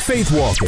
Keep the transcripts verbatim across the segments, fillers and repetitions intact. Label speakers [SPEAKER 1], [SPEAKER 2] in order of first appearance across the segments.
[SPEAKER 1] Faith Walking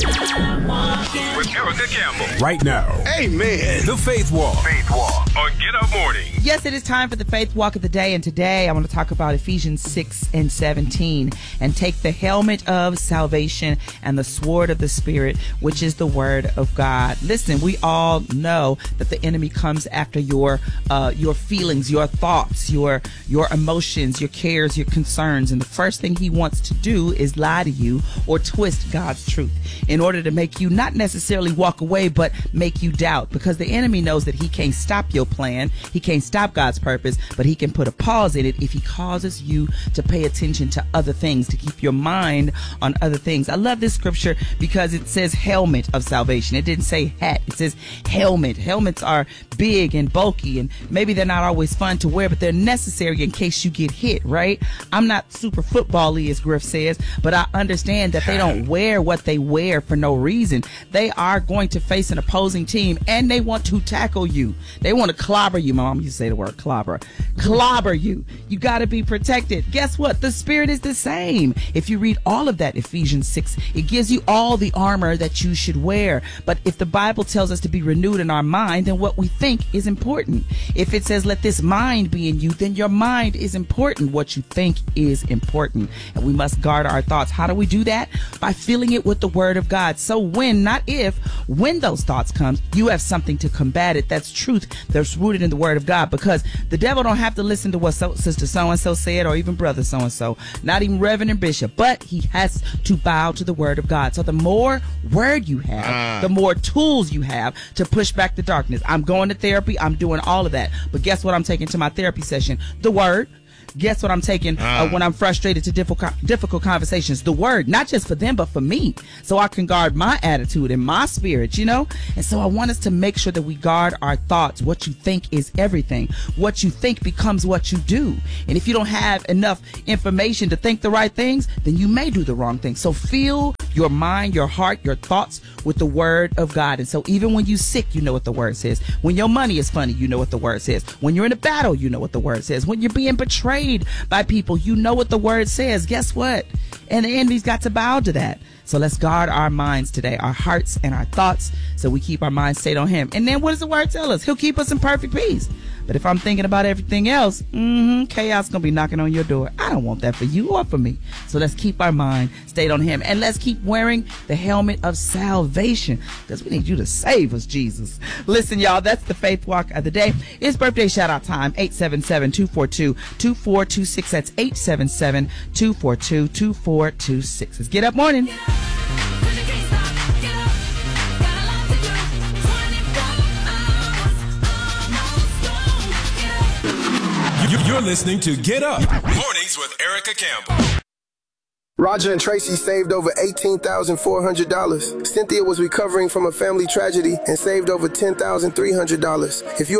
[SPEAKER 2] with Erica Campbell.
[SPEAKER 1] Right now.
[SPEAKER 2] Amen.
[SPEAKER 1] The Faith Walk.
[SPEAKER 2] Faith Walk on Get Up Morning.
[SPEAKER 3] Yes, it is time for the Faith Walk of the day, and today I want to talk about Ephesians six and seventeen, and take the helmet of salvation and the sword of the Spirit, which is the word of God. Listen, we all know that the enemy comes after your uh, your feelings, your thoughts, your your emotions, your cares, your concerns, and the first thing he wants to do is lie to you or twist God's truth in order to make you not necessarily walk away, but make you doubt, because the enemy knows that he can't stop your plan, he can't stop God's purpose, but he can put a pause in it if he causes you to pay attention to other things, to keep your mind on other things. I love this scripture because it says helmet of salvation. It didn't say hat, it says helmet. Helmets are big and bulky, and maybe they're not always fun to wear, but they're necessary in case you get hit, right? I'm not super football-y, as Griff says, but I understand that they don't wear what they wear for no reason. They are going to face an opposing team, and they want to tackle you. They want to clobber you. My mom used to say the word clobber. Clobber you. You got to be protected. Guess what? The Spirit is the same. If you read all of that, Ephesians six, it gives you all the armor that you should wear. But if the Bible tells us to be renewed in our mind, then what we think is important. If it says, let this mind be in you, then your mind is important. What you think is important. And we must guard our thoughts. How do we do that? By filling it with the word of God. So when, not if, when those thoughts come, you have something to combat it. That's truth that's rooted in the word of God, because the devil don't have to listen to what so, sister so-and-so said, or even brother so-and-so, not even Reverend and Bishop, but he has to bow to the word of God. So the more word you have, uh. the more tools you have to push back the darkness. I'm going to therapy. I'm doing all of that. But guess what I'm taking to my therapy session? The word. Guess what I'm taking uh, uh, when I'm frustrated to difficult difficult conversations? The word, not just for them, but for me, so I can guard my attitude and my spirit, you know? And so I want us to make sure that we guard our thoughts. What you think is everything. What you think becomes what you do. And if you don't have enough information to think the right things, then you may do the wrong thing. So fill your mind, your heart, your thoughts with the word of God. And so even when you're sick, you know what the word says. When your money is funny, you know what the word says. When you're in a battle, you know what the word says. When you're being betrayed by people, you know what the word says. Guess what? And the enemy's got to bow to that. So let's guard our minds today, our hearts and our thoughts, so we keep our minds stayed on him. And then what does the word tell us? He'll keep us in perfect peace. But if I'm thinking about everything else, mm-hmm, chaos gonna be knocking on your door. I don't want that for you or for me. So let's keep our mind stayed on him, and let's keep wearing the helmet of salvation, because we need you to save us, Jesus. Listen, y'all, that's the Faith Walk of the day. It's birthday shout out time. eight seven seven, two four two, two four two six. That's eight seven seven, two four two, two four two six. Let's get up morning.
[SPEAKER 1] You're listening to Get Up
[SPEAKER 2] Mornings with Erica Campbell.
[SPEAKER 4] Roger and Tracy saved over eighteen thousand four hundred dollars. Cynthia was recovering from a family tragedy and saved over ten thousand three hundred dollars. If you